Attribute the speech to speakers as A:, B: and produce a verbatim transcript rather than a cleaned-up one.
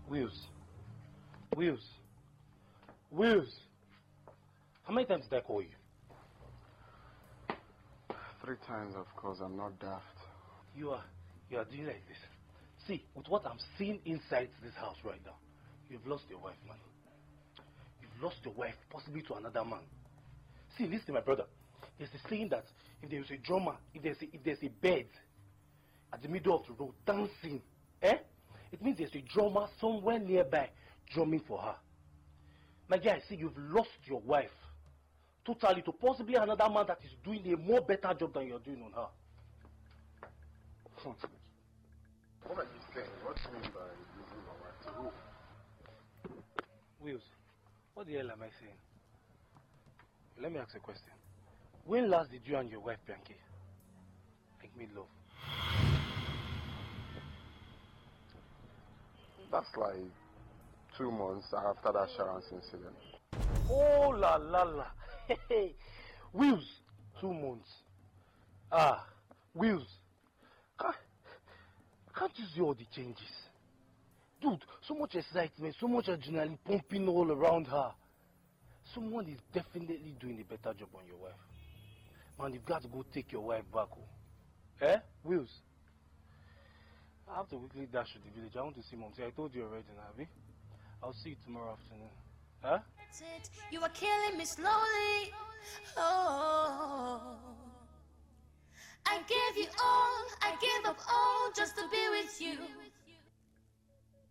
A: Wills. Wills. Wills. How many times did I call you?
B: Three times, of course. I'm not daft.
A: You are, you are doing like this. See, with what I'm seeing inside this house right now, you've lost your wife, man. You've lost your wife, possibly to another man. See, listen, my brother. There's a saying that if there's a drummer, if there's a, if there's a bed at the middle of the road dancing, eh? It means there's a drummer somewhere nearby drumming for her. My guy, see, you've lost your wife totally to possibly another man that is doing a more better job than you're doing on her.
B: What are you saying? What do you mean by losing my wife to who?
A: Wills, what the hell am I saying? Let me ask a question. When last did you and your wife Bianchi make me love?
B: That's like two months after that Sharon's incident.
A: Oh la la la. Hey, Wills, two months. Ah, Wills. Can't, can't you see all the changes? Dude, so much excitement, so much adrenaline pumping all around her. Someone is definitely doing a better job on your wife. Man, you've got to go take your wife back home. Eh? Wills? I have to quickly dash to the village. I want to see Mom. See, I told you already, Navi. I'll see you tomorrow afternoon. Huh?
C: That's it. You are killing me slowly. Oh, I give you all, I give up all just to be with you.